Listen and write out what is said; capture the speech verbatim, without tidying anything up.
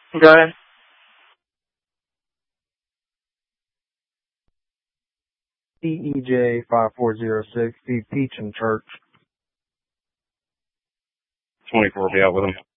Go ahead. P E J five four zero six, the Peach and Church. twenty-four will be out with him.